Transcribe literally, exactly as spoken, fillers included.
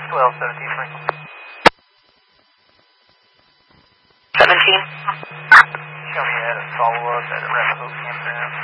twelve, seventeen, frequency. seventeen. Show me at a follow-up at Arapahoe Campground.